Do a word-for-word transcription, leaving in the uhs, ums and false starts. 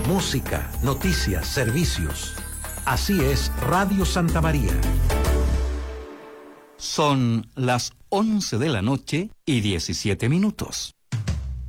música, noticias, servicios. Así es Radio Santa María. Son las once de la noche y diecisiete minutos.